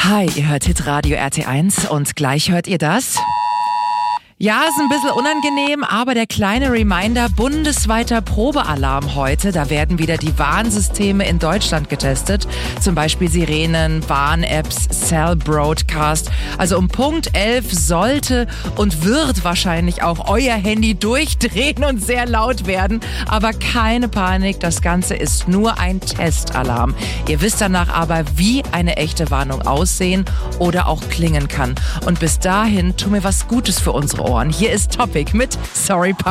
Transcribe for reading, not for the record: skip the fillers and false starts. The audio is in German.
Hi, ihr hört Hitradio RT1 und gleich hört ihr das. Ja, ist ein bisschen unangenehm, aber der kleine Reminder, bundesweiter Probealarm heute. Da werden wieder die Warnsysteme in Deutschland getestet. Zum Beispiel Sirenen, Warn-Apps, Cell Broadcast. Also um Punkt 11 sollte und wird wahrscheinlich auch euer Handy durchdrehen und sehr laut werden. Aber keine Panik, das Ganze ist nur ein Testalarm. Ihr wisst danach aber, wie eine echte Warnung aussehen oder auch klingen kann. Und bis dahin tun wir was Gutes für unsere Ohren. Hier ist Topic mit Sorry Papa.